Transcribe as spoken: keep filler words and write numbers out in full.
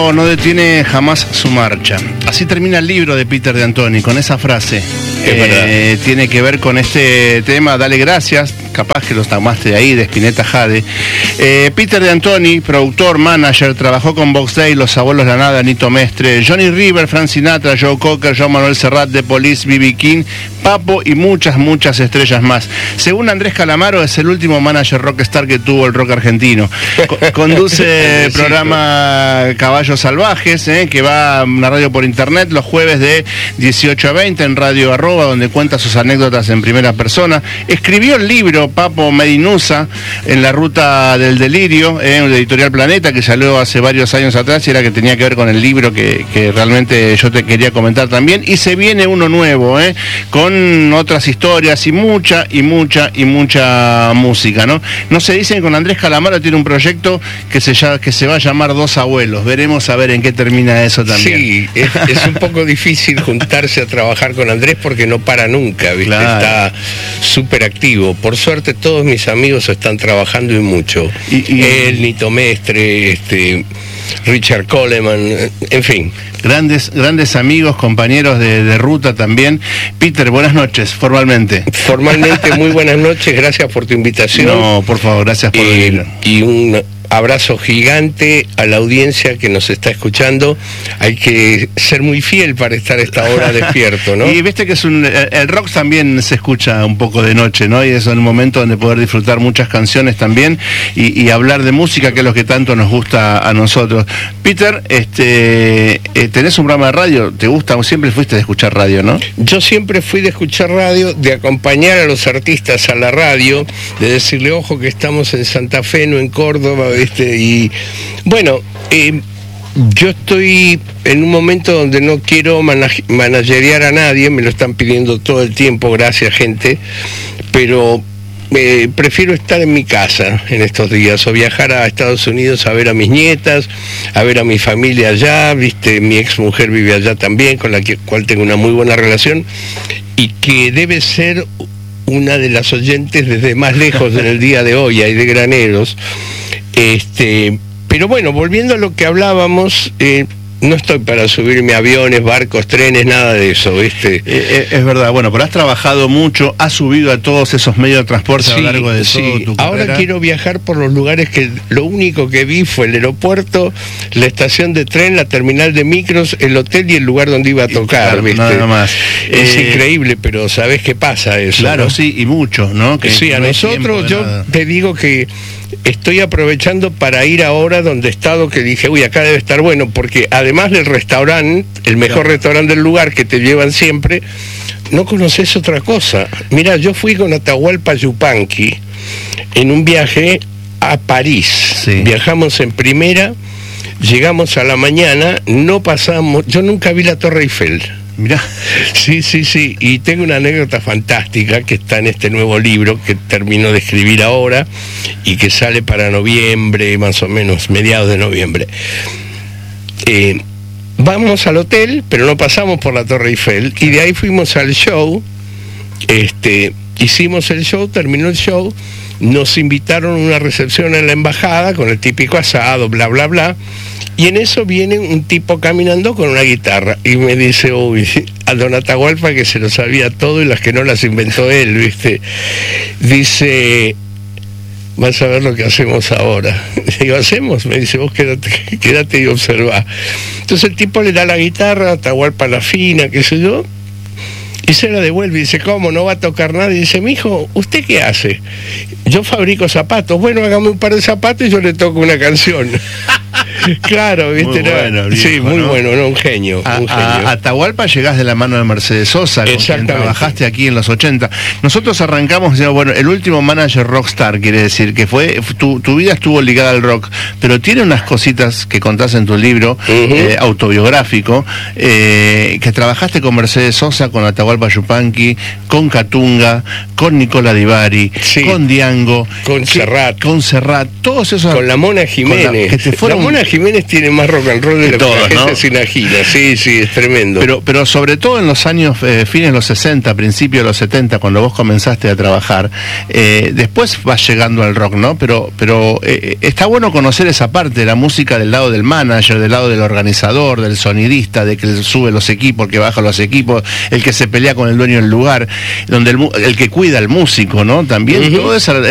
tiempo no detiene jamás su marcha. Así termina el libro de Peter de Antoni, con esa frase. Eh, tiene que ver con este tema, Dale Gracias, capaz que lo tomaste de ahí, de Spinetta Jade. Eh, Peter de Antoni, productor, manager, trabajó con Box Day, Los Abuelos de la Nada, Nito Mestre, Johnny River, Frank Sinatra, Joe Cocker, Joan Manuel Serrat, The Police, B B King, Papo y muchas, muchas estrellas más. Según Andrés Calamaro, es el último manager rockstar que tuvo el rock argentino. Co- conduce el programa Caballos Salvajes, eh, que va a una radio por internet los jueves de dieciocho a veinte en Radio Arroba, donde cuenta sus anécdotas en primera persona. Escribió el libro Papo Medinusa, En la Ruta del Delirio, eh, de Editorial Planeta, que salió hace varios años atrás y era que tenía que ver con el libro que, que realmente yo te quería comentar también. Y se viene uno nuevo, eh, con otras historias y mucha, y mucha, y mucha música, ¿no? No se dicen, con Andrés Calamaro tiene un proyecto que se, llama, que se va a llamar Dos Abuelos. Veremos a ver en qué termina eso también. Sí, es, es un poco difícil juntarse a trabajar con Andrés porque no para nunca, ¿viste? Claro. Está súper activo. Por suerte todos mis amigos están trabajando y mucho. Y, y... Él, Nito Mestre, este, Richard Coleman, en fin. Grandes, grandes amigos, compañeros de, de ruta también. Peter, buenas noches, formalmente. Formalmente, muy buenas noches, gracias por tu invitación. No, por favor, gracias por eh, venir. Y un abrazo gigante a la audiencia que nos está escuchando. Hay que ser muy fiel para estar a esta hora despierto, ¿no? Y viste que es un, el rock también se escucha un poco de noche, ¿no? Y es un momento donde poder disfrutar muchas canciones también y, y hablar de música, que es lo que tanto nos gusta a nosotros. Peter, este, eh, tenés un programa de radio, ¿te gusta? Siempre fuiste de escuchar radio, ¿no? Yo siempre fui de escuchar radio, de acompañar a los artistas a la radio, de decirle, ojo que estamos en Santa Fe, no en Córdoba, ¿viste? Y bueno, eh, yo estoy en un momento donde no quiero manaj- managerear a nadie, me lo están pidiendo todo el tiempo, gracias gente, pero eh, prefiero estar en mi casa en estos días, o viajar a Estados Unidos a ver a mis nietas, a ver a mi familia allá, ¿viste? Mi ex mujer vive allá también, con la que, cual tengo una muy buena relación, y que debe ser una de las oyentes desde más lejos en el día de hoy, hay de Graneros. Este, pero bueno, volviendo a lo que hablábamos, eh, no estoy para subirme a aviones, barcos, trenes, nada de eso, ¿viste? Eh, es verdad, bueno, pero has trabajado mucho, has subido a todos esos medios de transporte sí, a lo largo de sí. todo tu Ahora carrera. Quiero viajar por los lugares que lo único que vi fue el aeropuerto, la estación de tren, la terminal de micros, el hotel y el lugar donde iba a tocar, Claro, ¿viste? nada más. Es Eh, increíble, pero ¿sabés qué pasa eso? Claro, ¿no? sí, y mucho, ¿no? Que sí, a no hay nosotros tiempo de yo nada. te digo que estoy aprovechando para ir ahora donde he estado, que dije, uy, acá debe estar bueno, porque además del restaurante, el mejor Claro. restaurante del lugar que te llevan siempre, no conoces otra cosa. Mira, yo fui con Atahualpa Yupanqui en un viaje a París. Sí. Viajamos en primera, llegamos a la mañana, no pasamos, yo nunca vi la Torre Eiffel. Mirá. Sí, sí, sí, y tengo una anécdota fantástica que está en este nuevo libro que termino de escribir ahora y que sale para noviembre, más o menos, mediados de noviembre. Eh, vamos al hotel, pero no pasamos por la Torre Eiffel, y de ahí fuimos al show, este, hicimos el show, terminó el show, nos invitaron a una recepción en la embajada con el típico asado, bla, bla, bla, y en eso viene un tipo caminando con una guitarra y me dice, uy, a don Atahualpa, que se lo sabía todo y las que no las inventó él, ¿viste? Dice, vas a ver lo que hacemos ahora. Digo, ¿hacemos? Me dice, vos quédate, quédate y observa. Entonces el tipo le da la guitarra, Atahualpa la fina, qué sé yo, y se la devuelve y dice, ¿cómo? ¿No va a tocar nada? Y dice, mijo, ¿usted qué hace? Yo fabrico zapatos. Bueno, hágame un par de zapatos y yo le toco una canción. Claro, ¿viste? Muy bueno, no, viejo, sí, muy ¿no? bueno, no, un genio. A, un genio. a Atahualpa llegás de la mano de Mercedes Sosa, con quien trabajaste aquí en los ochenta. Nosotros arrancamos, digamos, bueno, el último manager rockstar, quiere decir, que fue, tu, tu vida estuvo ligada al rock, pero tiene unas cositas que contás en tu libro, uh-huh. eh, autobiográfico, eh, que trabajaste con Mercedes Sosa, con Atahualpa Yupanqui, con Catunga, con Nicola Di Bari, sí. con Diango, con que, Serrat, con Serrat, todos esos... Con la Mona Jiménez. La, que te fueron, la Mona Jiménez Jiménez tiene más rock and roll de lo que la gente, ¿no?, se imagina. Sí, sí, es tremendo. Pero, pero sobre todo en los años, eh, fines de los sesenta, principios de los setenta, cuando vos comenzaste a trabajar, eh, después vas llegando al rock, ¿no? Pero, pero eh, está bueno conocer esa parte de la música del lado del manager, del lado del organizador, del sonidista, de que sube los equipos, el que baja los equipos, el que se pelea con el dueño del lugar, donde el, el que cuida al músico, ¿no? También uh-huh. todo eso.